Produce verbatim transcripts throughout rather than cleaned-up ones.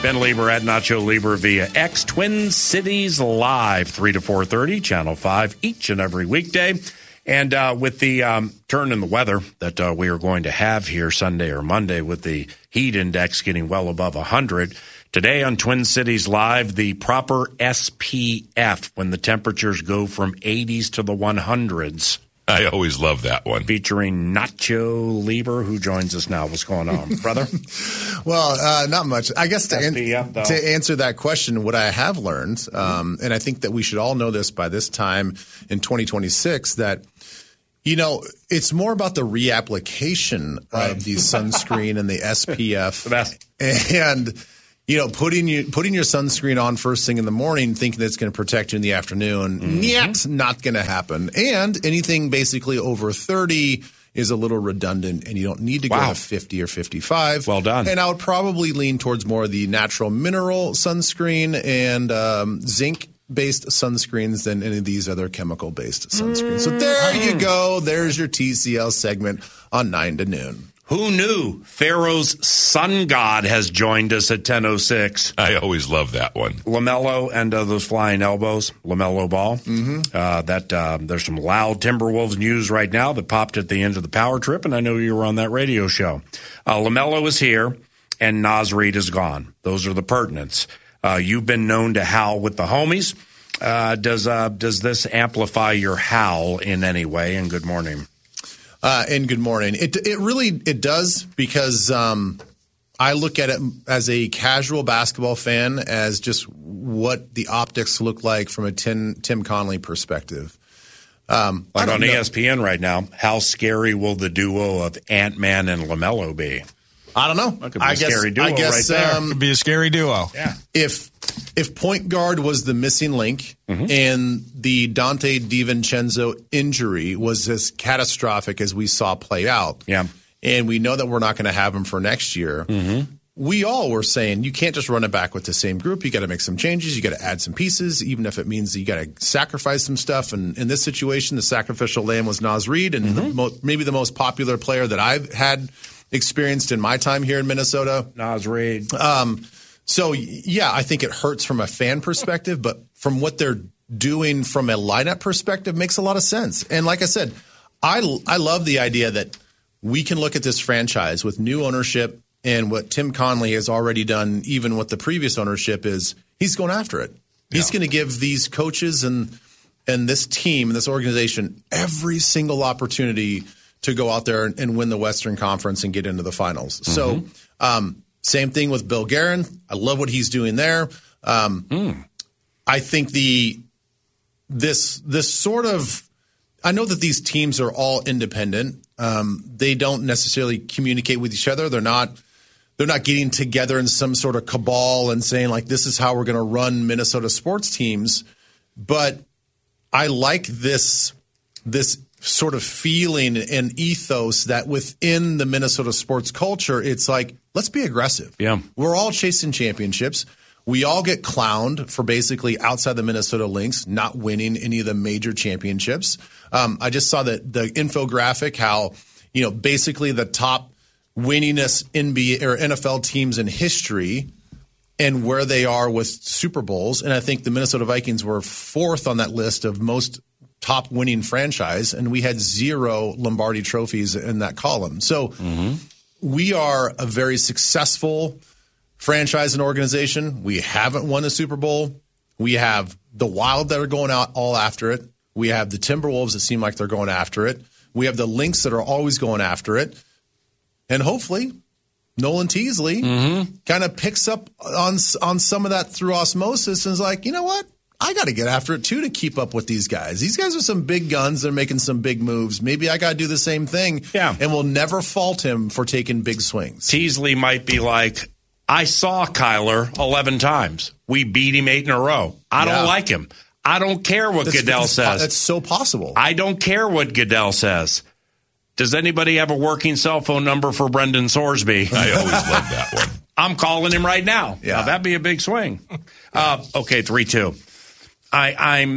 Ben Lieber at Nacho Lieber via X. Twin Cities Live, three to four thirty, Channel five, each and every weekday. And uh, with the um, turn in the weather that uh, we are going to have here Sunday or Monday, with the heat index getting well above one hundred, today on Twin Cities Live, the proper S P F when the temperatures go from eighties to the hundreds. I always love that one. Featuring Nacho Lieber, who joins us now. What's going on, brother? Well, uh, not much. I guess to, an- F, to answer that question, what I have learned, um, and I think that we should all know this by this time in twenty twenty-six, that, you know, it's more about the reapplication right. of the sunscreen and the S P F. The best. And, you know, putting you putting your sunscreen on first thing in the morning, thinking that it's going to protect you in the afternoon, mm-hmm. yet not going to happen. And anything basically over thirty is a little redundant, and you don't need to wow. go to fifty or fifty-five. Well done. And I would probably lean towards more of the natural mineral sunscreen and um, zinc-based sunscreens than any of these other chemical-based sunscreens. So there you go. There's your T C L segment on nine to noon. Who knew Pharaoh's sun god has joined us at ten oh six? I always love that one. LaMelo and uh, those flying elbows, LaMelo Ball. Mm-hmm. Uh, that uh, there's some loud Timberwolves news right now that popped at the end of the power trip, and I know you were on that radio show. Uh, LaMelo is here, and Naz Reid is gone. Those are the pertinents. Uh, you've been known to howl with the homies. Uh, does uh, does this amplify your howl in any way? And good morning. Uh, and good morning. It it really it does, because um, I look at it as a casual basketball fan as just what the optics look like from a Tim, Tim Connelly perspective. Um, like on know. E S P N right now, how scary will the duo of Ant-Man and LaMelo be? I don't know. That could be I a guess, scary duo I guess, right there. Um, Could be a scary duo. Yeah. If if point guard was the missing link, mm-hmm. and the Dante DiVincenzo injury was as catastrophic as we saw play out, yeah. and we know that we're not going to have him for next year, mm-hmm. we all were saying you can't just run it back with the same group. You got to make some changes. You got to add some pieces, even if it means that you got to sacrifice some stuff. And in this situation, the sacrificial lamb was Naz Reid, and mm-hmm. the mo- maybe the most popular player that I've had experienced in my time here in Minnesota. Naz Reid. Um, so, yeah, I think it hurts from a fan perspective, but from what they're doing from a lineup perspective makes a lot of sense. And like I said, I, I love the idea that we can look at this franchise with new ownership, and what Tim Connelly has already done, even with the previous ownership, is he's going after it. Yeah. He's going to give these coaches and and this team and this organization every single opportunity to go out there and, and win the Western Conference and get into the finals. Mm-hmm. So um, same thing with Bill Guerin. I love what he's doing there. Um, mm. I think the this this sort of I know that these teams are all independent. Um, they don't necessarily communicate with each other. They're not they're not getting together in some sort of cabal and saying, like, this is how we're going to run Minnesota sports teams. But I like this this sort of feeling and ethos that within the Minnesota sports culture, it's like, let's be aggressive. Yeah. We're all chasing championships. We all get clowned for basically outside the Minnesota Lynx not winning any of the major championships. Um, I just saw the, the infographic how, you know, basically the top winningest N B A or N F L teams in history and where they are with Super Bowls. And I think the Minnesota Vikings were fourth on that list of most top winning franchise, and we had zero Lombardi trophies in that column. So mm-hmm. we are a very successful franchise and organization. We haven't won a Super Bowl. We have the Wild that are going out all after it. We have the Timberwolves that seem like they're going after it. We have the Lynx that are always going after it. And hopefully Nolan Teasley mm-hmm. kind of picks up on on some of that through osmosis and is like, you know what? I got to get after it, too, to keep up with these guys. These guys are some big guns. They're making some big moves. Maybe I got to do the same thing. Yeah. And we'll never fault him for taking big swings. Teasley might be like, I saw Kyler eleven times. We beat him eight in a row. I Yeah. don't like him. I don't care what That's, Goodell that's, says. That's so possible. I don't care what Goodell says. Does anybody have a working cell phone number for Brendan Sorsby? I always love that one. I'm calling him right now. Yeah. Now, that'd be a big swing. Uh, okay, three two. I, I'm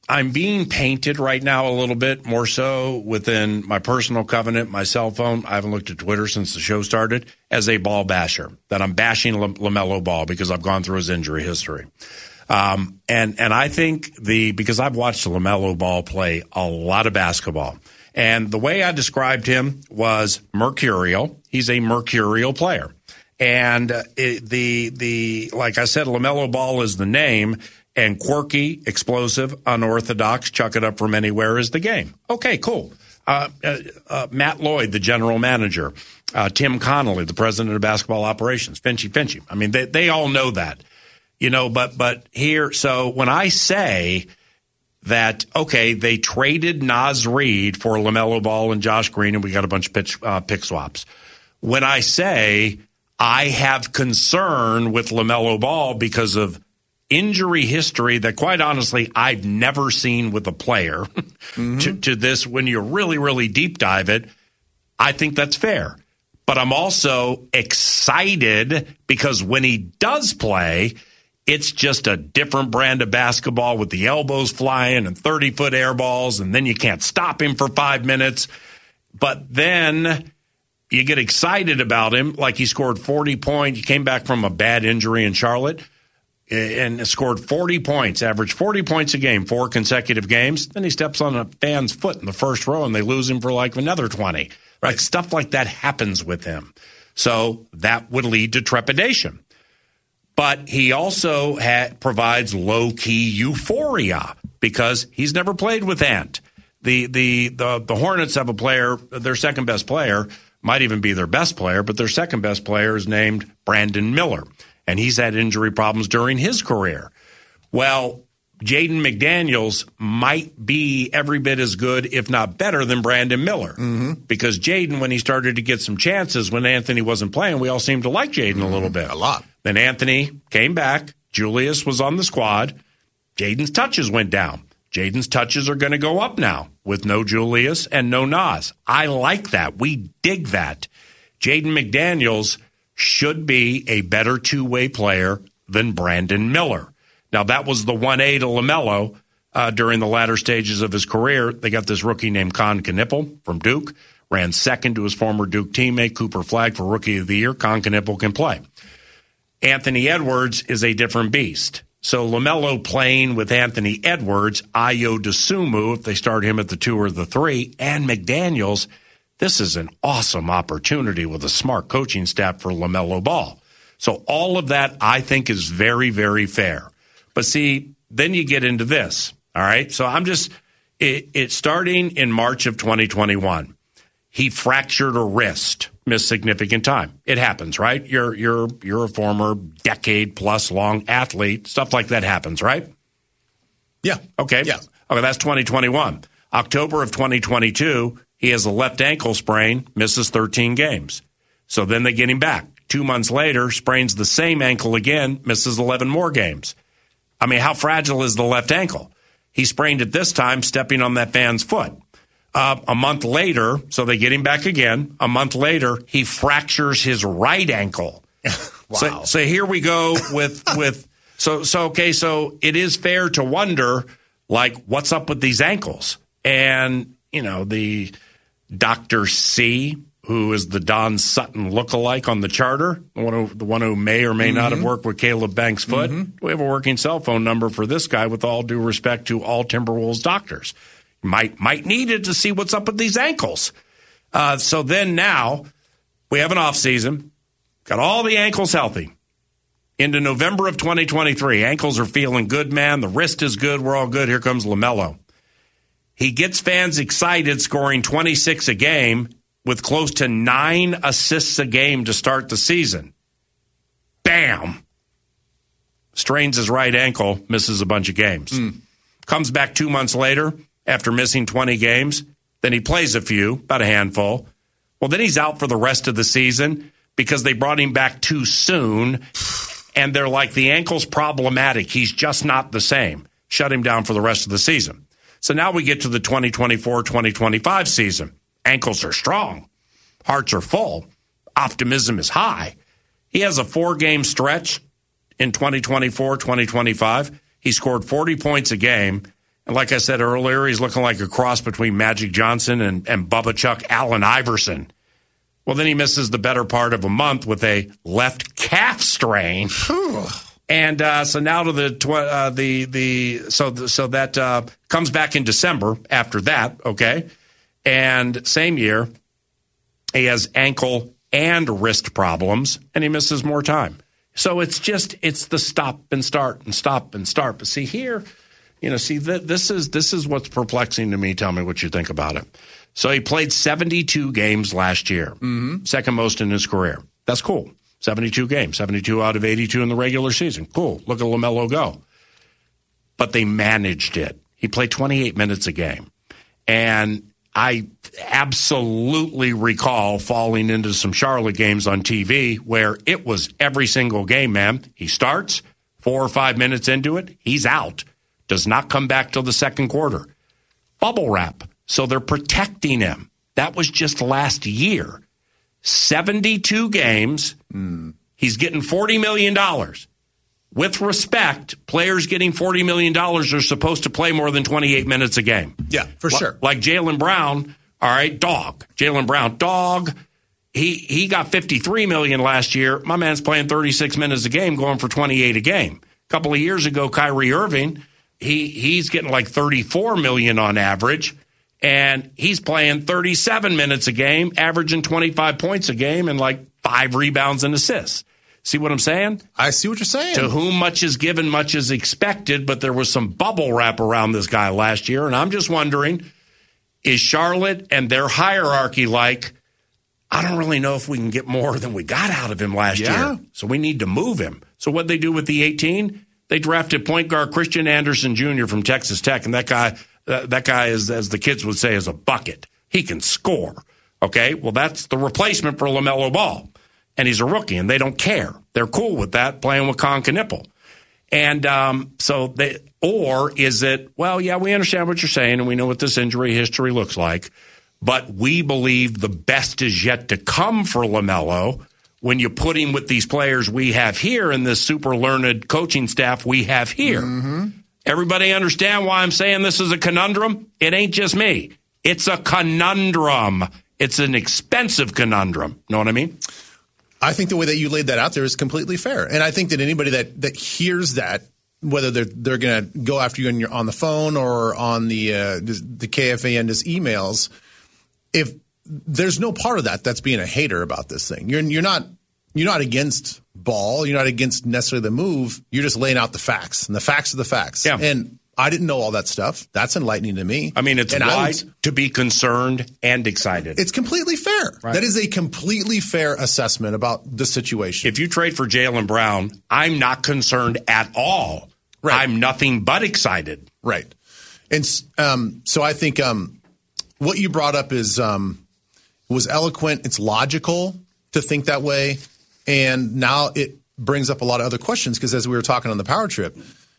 I'm being painted right now a little bit more so within my personal covenant, my cell phone. I haven't looked at Twitter since the show started, as a ball basher, that I'm bashing LaMelo Ball because I've gone through his injury history. Um, and, and I think the, because I've watched LaMelo Ball play a lot of basketball, and the way I described him was mercurial. He's a mercurial player. And uh, it, the, the, like I said, LaMelo Ball is the name. And quirky, explosive, unorthodox, chuck it up from anywhere is the game. Okay, cool. Uh, uh, uh, Matt Lloyd, the general manager, uh, Tim Connolly, the president of basketball operations, Finchy Finchy. I mean, they, they all know that, you know, but, but here, so when I say that, okay, they traded Naz Reid for LaMelo Ball and Josh Green, and we got a bunch of pitch, uh, pick swaps. When I say I have concern with LaMelo Ball because of injury history that, quite honestly, I've never seen with a player mm-hmm. to, to this, when you really, really deep dive it, I think that's fair. But I'm also excited because when he does play, it's just a different brand of basketball with the elbows flying and thirty-foot air balls, and then you can't stop him for five minutes. But then you get excited about him, like he scored forty points. He came back from a bad injury in Charlotte and scored forty points, averaged forty points a game, four consecutive games. Then he steps on a fan's foot in the first row, and they lose him for like another twenty. Right. Like stuff like that happens with him. So that would lead to trepidation. But he also ha- provides low-key euphoria because he's never played with Ant. The, the the the Hornets have a player, their second-best player, might even be their best player, but their second-best player is named Brandon Miller. And he's had injury problems during his career. Well, Jaden McDaniels might be every bit as good, if not better, than Brandon Miller. Mm-hmm. Because Jaden, when he started to get some chances when Anthony wasn't playing, we all seemed to like Jaden mm-hmm. a little bit. A lot. Then Anthony came back. Julius was on the squad. Jaden's touches went down. Jaden's touches are going to go up now with no Julius and no Naz. I like that. We dig that. Jaden McDaniels should be a better two-way player than Brandon Miller. Now, that was the one A to LaMelo uh, during the latter stages of his career. They got this rookie named Con Knipple from Duke, ran second to his former Duke teammate, Cooper Flagg, for Rookie of the Year. Con Knipple can play. Anthony Edwards is a different beast. So LaMelo playing with Anthony Edwards, Ayo Dosunmu, if they start him at the two or the three, and McDaniels, this is an awesome opportunity with a smart coaching staff for LaMelo Ball. So all of that, I think, is very, very fair. But see, then you get into this, all right? So I'm just, it, it's starting in March of twenty twenty-one. He fractured a wrist, missed significant time. It happens, right? You're you're you're a former decade-plus long athlete. Stuff like that happens, right? Yeah. Okay. Yeah. Okay, that's twenty twenty-one. October of twenty twenty-two, he has a left ankle sprain, misses thirteen games. So then they get him back. Two months later, sprains the same ankle again, misses eleven more games. I mean, how fragile is the left ankle? He sprained it this time, stepping on that fan's foot. Uh, a month later, so they get him back again. A month later, he fractures his right ankle. Wow. So, so here we go with, with so, so, okay, so it is fair to wonder, like, what's up with these ankles? And, you know, the Doctor C, who is the Don Sutton lookalike on the charter, the one who, the one who may or may mm-hmm. not have worked with Caleb Banks' foot. Mm-hmm. We have a working cell phone number for this guy, with all due respect to all Timberwolves doctors. Might might need it to see what's up with these ankles. Uh, so then now we have an off season, got all the ankles healthy. Into November of twenty twenty-three, ankles are feeling good, man. The wrist is good. We're all good. Here comes LaMelo. He gets fans excited, scoring twenty-six a game with close to nine assists a game to start the season. Bam! Strains his right ankle, misses a bunch of games. Mm. Comes back two months later after missing twenty games. Then he plays a few, about a handful. Well, then he's out for the rest of the season because they brought him back too soon. And they're like, the ankle's problematic. He's just not the same. Shut him down for the rest of the season. So now we get to the twenty twenty-four twenty twenty-five season. Ankles are strong. Hearts are full. Optimism is high. He has a four-game stretch in twenty twenty-four twenty twenty-five. He scored forty points a game. And like I said earlier, he's looking like a cross between Magic Johnson and, and Bubba Chuck Allen Iverson. Well, then he misses the better part of a month with a left calf strain. And uh, so now to the tw- uh, the the so the, so that uh, comes back in December after that, okay? And same year, he has ankle and wrist problems, and he misses more time. So it's just it's the stop and start and stop and start. But see here, you know, see th- this is this is what's perplexing to me. Tell me what you think about it. So he played seventy-two games last year, mm-hmm. second most in his career. That's cool. seventy-two games, seventy-two out of eighty-two in the regular season. Cool. Look at LaMelo go. But they managed it. He played twenty-eight minutes a game. And I absolutely recall falling into some Charlotte games on T V where it was every single game, man. He starts, four or five minutes into it, he's out. Does not come back till the second quarter. Bubble wrap. So they're protecting him. That was just last year. seventy-two games. Mm. He's getting forty million dollars. With respect, players getting forty million dollars are supposed to play more than twenty-eight minutes a game. Yeah, for L- sure. Like Jaylen Brown, all right, dog. Jaylen Brown, dog. He he got fifty-three million dollars last year. My man's playing thirty-six minutes a game, going for twenty-eight a game. A couple of years ago, Kyrie Irving, he he's getting like thirty-four million dollars on average. And he's playing thirty-seven minutes a game, averaging twenty-five points a game and like five rebounds and assists. See what I'm saying? I see what you're saying. To whom much is given, much is expected, but there was some bubble wrap around this guy last year. And I'm just wondering, is Charlotte and their hierarchy like, I don't really know if we can get more than we got out of him last yeah. year. So we need to move him. So what'd they do with the eighteen? They drafted point guard Christian Anderson Junior from Texas Tech, and that guy... Uh, that guy is, as the kids would say, is a bucket. He can score. Okay, well, that's the replacement for LaMelo Ball. And he's a rookie, and they don't care. They're cool with that, playing with Con Knipple. And um, so they, or is it, well, yeah, we understand what you're saying, and we know what this injury history looks like, but we believe the best is yet to come for LaMelo when you put him with these players we have here and this super learned coaching staff we have here. Mm-hmm. Everybody understand why I'm saying this is a conundrum? It ain't just me. It's a conundrum. It's an expensive conundrum. Know what I mean? I think the way that you laid that out there is completely fair. And I think that anybody that, that hears that, whether they're they're going to go after you on, your, on the phone or on the uh, the K F A N just emails, if there's no part of that that's being a hater about this thing. You're you're not you're not against Ball. You're not against necessarily the move. You're just laying out the facts, and the facts are the facts. Yeah. And I didn't know all that stuff. That's enlightening to me. I mean, it's and right would, to be concerned and excited. It's completely fair. Right. That is a completely fair assessment about the situation. If you trade for Jaylen Brown, I'm not concerned at all. Right. I'm nothing but excited. Right. And um, so I think um, what you brought up is um, was eloquent. It's logical to think that way. And now it brings up a lot of other questions because as we were talking on the power trip,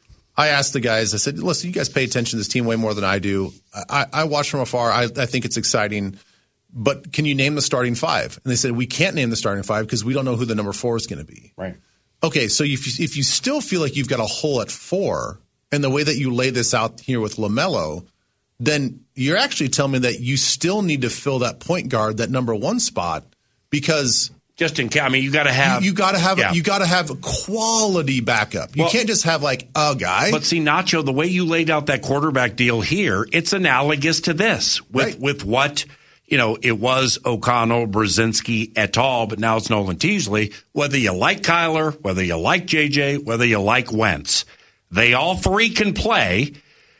I asked the guys, I said, listen, you guys pay attention to this team way more than I do. I, I watch from afar. I, I think it's exciting. But can you name the starting five? And they said, we can't name the starting five because we don't know who the number four is going to be. Right. Okay, so if you, if you still feel like you've got a hole at four, and the way that you lay this out here with LaMelo, then you're actually telling me that you still need to fill that point guard, that number one spot, because – just in case, I mean, you got to have you, you got to have yeah. you got to have a quality backup. You well, can't just have like a guy. But see, Nacho, the way you laid out that quarterback deal here, it's analogous to this with right. with what you know. It was O'Connell, Brzezinski, et al., but now it's Nolan Teasley. Whether you like Kyler, whether you like J J, whether you like Wentz, they all three can play.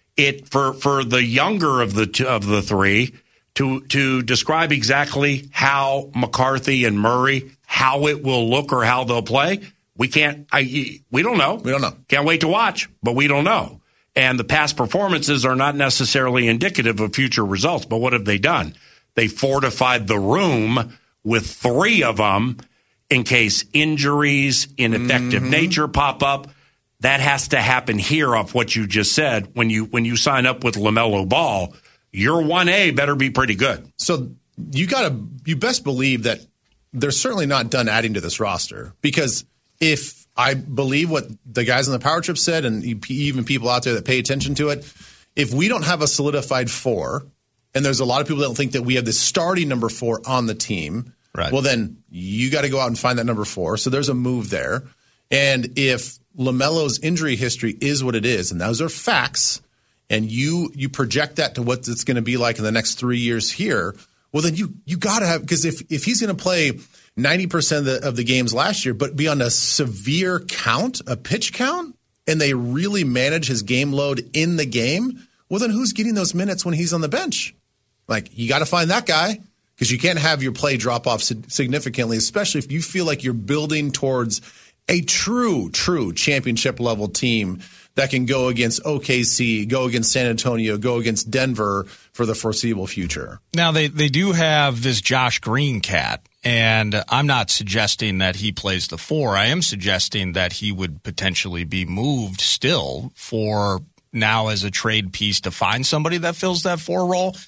It for for the younger of the two, of the three. To to describe exactly how McCarthy and Murray, how it will look or how they'll play, we can't. I, we don't know. We don't know. Can't wait to watch, but we don't know. And the past performances are not necessarily indicative of future results. But what have they done? They fortified the room with three of them in case injuries, ineffective mm-hmm. nature pop up. That has to happen here off what you just said. When you when you sign up with LaMelo Ball, your one A better be pretty good. So you got to you best believe that they're certainly not done adding to this roster, because if I believe what the guys on the power trip said, and even people out there that pay attention to it, if we don't have a solidified four, and there's a lot of people that don't think that we have the starting number four on the team, right. well, then you got to go out and find that number four. So there's a move there. And if LaMelo's injury history is what it is, and those are facts, and you you project that to what it's going to be like in the next three years here, well, then you you got to have – because if, if he's going to play ninety percent of the, of the games last year but be on a severe count, a pitch count, and they really manage his game load in the game, well, then who's getting those minutes when he's on the bench? Like, you got to find that guy because you can't have your play drop off significantly, especially if you feel like you're building towards a true, true championship-level team that can go against O K C, go against San Antonio, go against Denver for the foreseeable future. Now, they, they do have this Josh Green cat, and I'm not suggesting that he plays the four. I am suggesting that he would potentially be moved still for now as a trade piece to find somebody that fills that four role.